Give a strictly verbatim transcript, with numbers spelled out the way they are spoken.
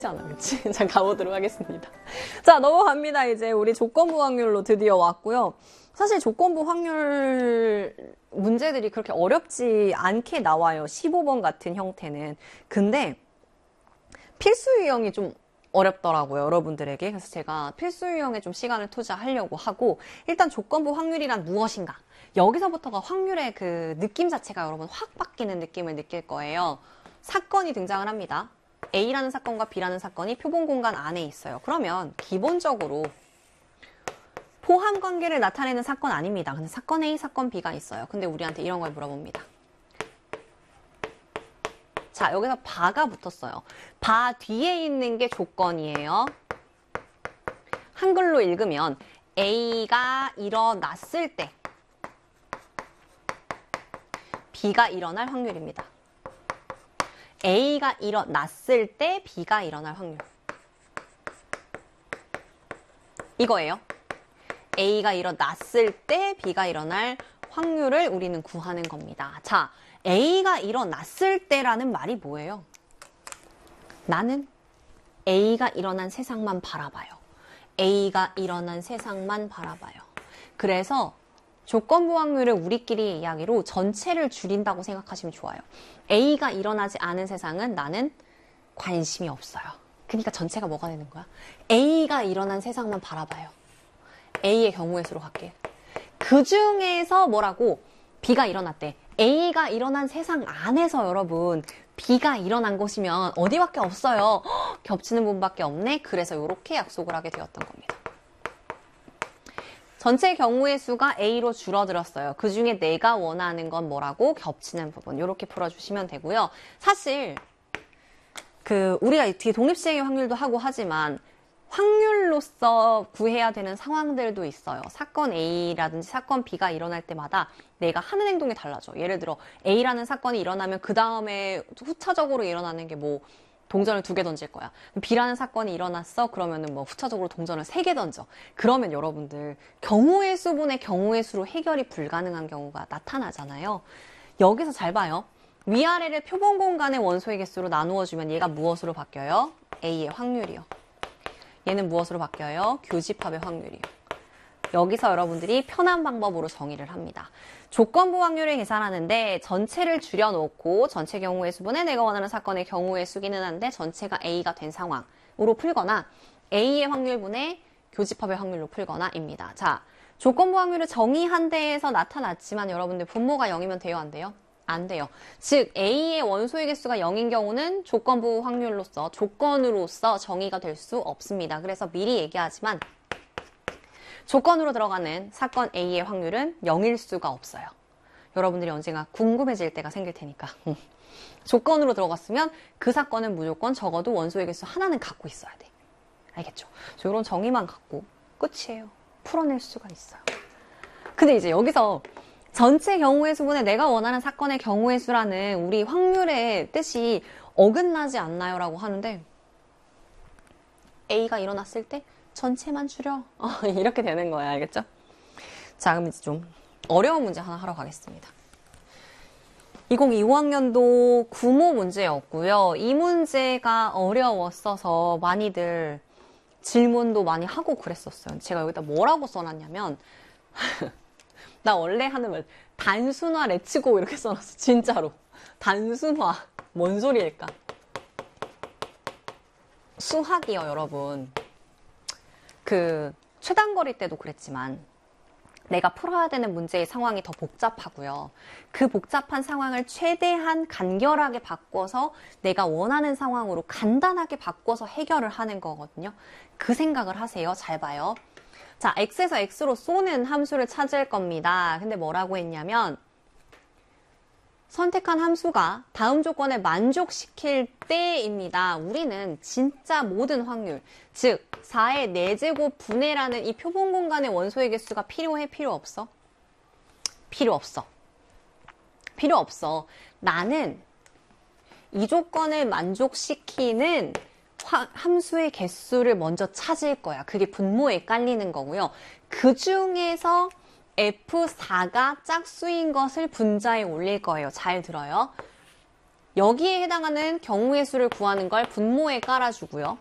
않아, 그치? 자, 가보도록 하겠습니다. 자, 넘어갑니다. 이제 우리 조건부 확률로 드디어 왔고요. 사실 조건부 확률 문제들이 그렇게 어렵지 않게 나와요. 십오 번 같은 형태는. 근데 필수 유형이 좀 어렵더라고요, 여러분들에게. 그래서 제가 필수 유형에 좀 시간을 투자하려고 하고, 일단 조건부 확률이란 무엇인가? 여기서부터가 확률의 그 느낌 자체가 여러분 확 바뀌는 느낌을 느낄 거예요. 사건이 등장을 합니다. A라는 사건과 B라는 사건이 표본 공간 안에 있어요. 그러면 기본적으로 포함 관계를 나타내는 사건 아닙니다. 근데 사건 A, 사건 B가 있어요. 근데 우리한테 이런 걸 물어봅니다. 자, 여기서 바가 붙었어요. 바 뒤에 있는 게 조건이에요. 한글로 읽으면 A가 일어났을 때 B가 일어날 확률입니다. A가 일어났을 때 B가 일어날 확률. 이거예요. A가 일어났을 때 B가 일어날 확률을 우리는 구하는 겁니다. 자, A가 일어났을 때라는 말이 뭐예요? 나는 A가 일어난 세상만 바라봐요. A가 일어난 세상만 바라봐요. 그래서 조건부 확률을 우리끼리 이야기로 전체를 줄인다고 생각하시면 좋아요. A가 일어나지 않은 세상은 나는 관심이 없어요. 그러니까 전체가 뭐가 되는 거야? A가 일어난 세상만 바라봐요. A의 경우의 수로 갈게요. 그 중에서 뭐라고? B가 일어났대. A가 일어난 세상 안에서 여러분 B가 일어난 것이면 어디밖에 없어요. 허, 겹치는 부분밖에 없네. 그래서 이렇게 약속을 하게 되었던 겁니다. 전체 경우의 수가 A로 줄어들었어요. 그 중에 내가 원하는 건 뭐라고? 겹치는 부분. 이렇게 풀어주시면 되고요. 사실 그 우리가 뒤에 독립시행의 확률도 하고 하지만 확률로서 구해야 되는 상황들도 있어요. 사건 A라든지 사건 B가 일어날 때마다 내가 하는 행동이 달라져. 예를 들어 A라는 사건이 일어나면 그 다음에 후차적으로 일어나는 게 뭐 동전을 두 개 던질 거야. B라는 사건이 일어났어. 그러면은 뭐 후차적으로 동전을 세 개 던져. 그러면 여러분들 경우의 수분의 경우의 수로 해결이 불가능한 경우가 나타나잖아요. 여기서 잘 봐요. 위아래를 표본 공간의 원소의 개수로 나누어 주면 얘가 무엇으로 바뀌어요? A의 확률이요. 얘는 무엇으로 바뀌어요? 교집합의 확률이요. 여기서 여러분들이 편한 방법으로 정의를 합니다. 조건부 확률을 계산하는데 전체를 줄여놓고 전체 경우의 수분에 내가 원하는 사건의 경우의 수기는 한데 전체가 A가 된 상황으로 풀거나 A의 확률분의 교집합의 확률로 풀거나입니다. 자, 조건부 확률을 정의한 데에서 나타났지만 여러분들 분모가 영이면 돼요? 안 돼요? 안 돼요. 즉 A의 원소의 개수가 영인 경우는 조건부 확률로서 조건으로서 정의가 될 수 없습니다. 그래서 미리 얘기하지만 조건으로 들어가는 사건 A의 확률은 영일 수가 없어요. 여러분들이 언젠가 궁금해질 때가 생길 테니까. 조건으로 들어갔으면 그 사건은 무조건 적어도 원소의 개수 하나는 갖고 있어야 돼. 알겠죠? 이런 정의만 갖고 끝이에요. 풀어낼 수가 있어요. 근데 이제 여기서 전체 경우의 수분에 내가 원하는 사건의 경우의 수라는 우리 확률의 뜻이 어긋나지 않나요? 라고 하는데 A가 일어났을 때 전체만 줄여. 어, 이렇게 되는 거예요. 알겠죠? 자, 그럼 이제 좀 어려운 문제 하나 하러 가겠습니다. 이천이십오 학년도 구모 문제였고요. 이 문제가 어려웠어서 많이들 질문도 많이 하고 그랬었어요. 제가 여기다 뭐라고 써놨냐면 나 원래 하는 말 단순화 레츠고 이렇게 써놨어. 진짜로. 단순화. 뭔 소리일까? 수학이요, 여러분. 그 최단거리 때도 그랬지만 내가 풀어야 되는 문제의 상황이 더 복잡하고요. 그 복잡한 상황을 최대한 간결하게 바꿔서 내가 원하는 상황으로 간단하게 바꿔서 해결을 하는 거거든요. 그 생각을 하세요. 잘 봐요. 자, x에서 x로 쏘는 함수를 찾을 겁니다. 근데 뭐라고 했냐면 선택한 함수가 다음 조건에 만족시킬 때입니다. 우리는 진짜 모든 확률, 즉 사의 네 제곱 분해라는 이 표본 공간의 원소의 개수가 필요해? 필요 없어? 필요 없어. 필요 없어. 나는 이 조건을 만족시키는 화, 함수의 개수를 먼저 찾을 거야. 그게 분모에 깔리는 거고요. 그 중에서 에프 사가 짝수인 것을 분자에 올릴 거예요. 잘 들어요. 여기에 해당하는 경우의 수를 구하는 걸 분모에 깔아주고요.